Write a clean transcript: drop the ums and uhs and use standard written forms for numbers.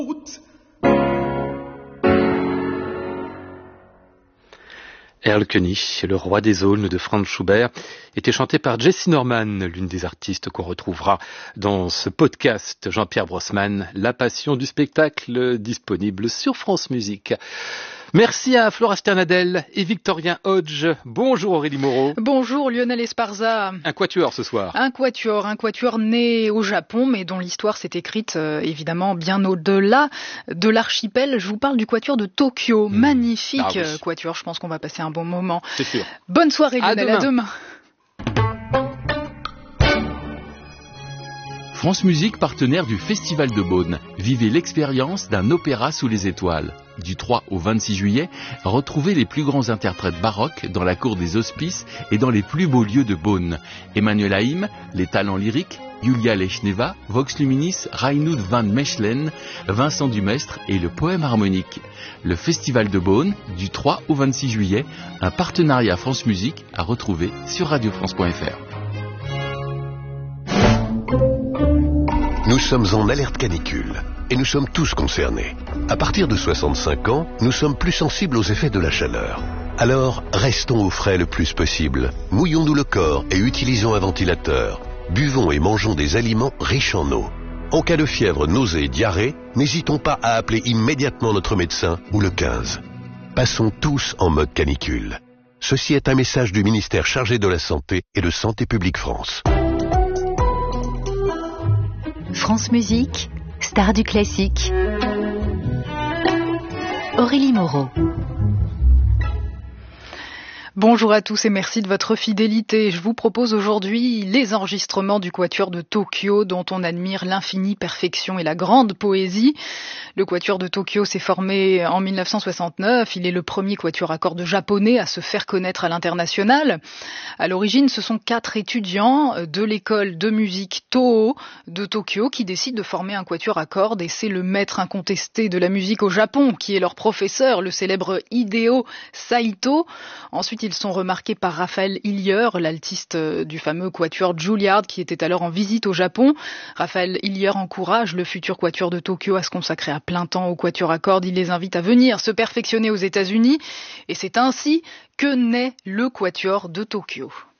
Erlkönig, le roi des aulnes de Franz Schubert, était chanté par Jessie Norman, l'une des artistes qu'on retrouvera dans ce podcast Jean-Pierre Brossman, La passion du spectacle, disponible sur France Musique. Merci à Flora Sternadel et Victorien Hodge. Bonjour Aurélie Moreau. Bonjour Lionel Esparza. Un quatuor ce soir. Un quatuor né au Japon, mais dont l'histoire s'est écrite évidemment bien au-delà de l'archipel. Je vous parle du quatuor de Tokyo. Magnifique quatuor, je pense qu'on va passer un bon moment. C'est sûr. Bonne soirée Lionel, à demain. France Musique, partenaire du Festival de Beaune. Vivez l'expérience d'un opéra sous les étoiles. Du 3 au 26 juillet, retrouvez les plus grands interprètes baroques dans la cour des Hospices et dans les plus beaux lieux de Beaune. Emmanuel Haïm, les talents lyriques, Julia Lechneva, Vox Luminis, Reinoud van Mechelen, Vincent Dumestre et le poème harmonique. Le Festival de Beaune, du 3 au 26 juillet, un partenariat France Musique à retrouver sur radiofrance.fr. Nous sommes en alerte canicule et nous sommes tous concernés. À partir de 65 ans, nous sommes plus sensibles aux effets de la chaleur. Alors, restons au frais le plus possible. Mouillons-nous le corps et utilisons un ventilateur. Buvons et mangeons des aliments riches en eau. En cas de fièvre, nausée, diarrhée, n'hésitons pas à appeler immédiatement notre médecin ou le 15. Passons tous en mode canicule. Ceci est un message du ministère chargé de la Santé et de Santé publique France. France Musique, star du classique. Aurélie Moreau. Bonjour à tous et merci de votre fidélité. Je vous propose aujourd'hui les enregistrements du quatuor de Tokyo dont on admire l'infinie perfection et la grande poésie. Le quatuor de Tokyo s'est formé en 1969. Il est le premier quatuor à cordes japonais à se faire connaître à l'international. À l'origine, ce sont 4 étudiants de l'école de musique Toho de Tokyo qui décident de former un quatuor à cordes et c'est le maître incontesté de la musique au Japon qui est leur professeur, le célèbre Hideo Saito. Ensuite, ils sont remarqués par Raphaël Hillier, l'altiste du fameux quatuor Juilliard qui était alors en visite au Japon. Raphaël Hillier encourage le futur quatuor de Tokyo à se consacrer à plein temps au quatuor à cordes. Il les invite à venir se perfectionner aux États-Unis et c'est ainsi que naît le quatuor de Tokyo.